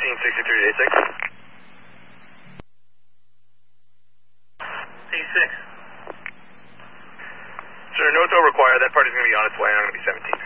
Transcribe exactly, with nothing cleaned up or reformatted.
sixteen sixty-three to eighty-six. eighty-six. Sir, no tow required. That party's going to be on its way. I'm going to be seventeen.